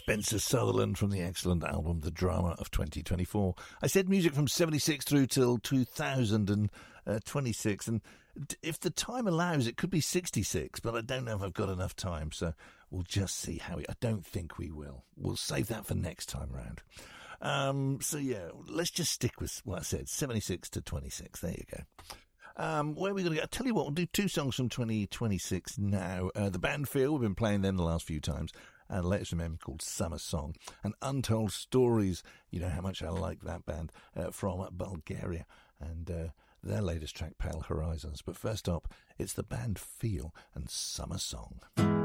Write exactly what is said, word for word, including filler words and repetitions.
Spencer Sutherland from the excellent album The Drama of twenty twenty-four. I said music from seventy-six through till two thousand twenty-six, and if the time allows, it could be sixty-six, but I don't know if I've got enough time, so we'll just see how we... I don't think we will. We'll save that for next time round. Um, so, yeah, let's just stick with what I said, seventy-six to twenty-six. There you go. Um, where are we going to go? I'll tell you what, we'll do two songs from twenty twenty-six now. Uh, the band Feel, we've been playing them the last few times. And latest from them called Summer Song. And Untold Stories, you know how much I like that band, uh, from Bulgaria. And uh, their latest track, Pale Horizons. But first up, it's the band Feel and Summer Song.